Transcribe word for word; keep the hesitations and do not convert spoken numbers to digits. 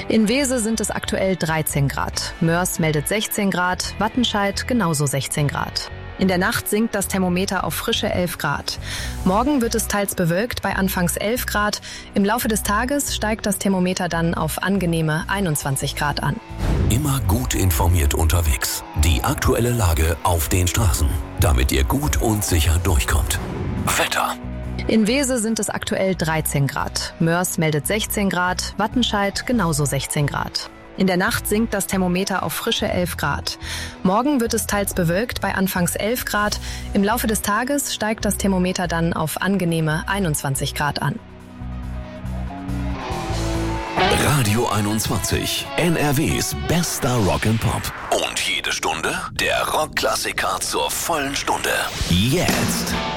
In Wese sind es aktuell dreizehn Grad. Mörs meldet sechzehn Grad, Wattenscheid genauso sechzehn Grad. In der Nacht sinkt das Thermometer auf frische elf Grad. Morgen wird es teils bewölkt bei anfangs elf Grad. Im Laufe des Tages steigt das Thermometer dann auf angenehme einundzwanzig Grad an. Immer gut informiert unterwegs. Die aktuelle Lage auf den Straßen, damit ihr gut und sicher durchkommt. Wetter. In Wese sind es aktuell dreizehn Grad. Mörs meldet sechzehn Grad, Wattenscheid genauso sechzehn Grad. In der Nacht sinkt das Thermometer auf frische elf Grad. Morgen wird es teils bewölkt bei anfangs elf Grad. Im Laufe des Tages steigt das Thermometer dann auf angenehme einundzwanzig Grad an. Radio einundzwanzig, N R Ws bester Rock and Pop. Und jede Stunde der Rockklassiker zur vollen Stunde. Jetzt.